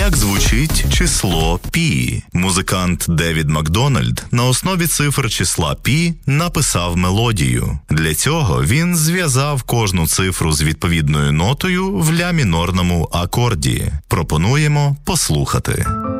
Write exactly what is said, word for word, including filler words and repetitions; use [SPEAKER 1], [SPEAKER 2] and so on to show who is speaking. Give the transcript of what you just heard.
[SPEAKER 1] Як звучить число пі? Музикант Девід Макдональд на основі цифр числа пі написав мелодію. Для цього він зв'язав кожну цифру з відповідною нотою в ля мінорному акорді. Пропонуємо послухати.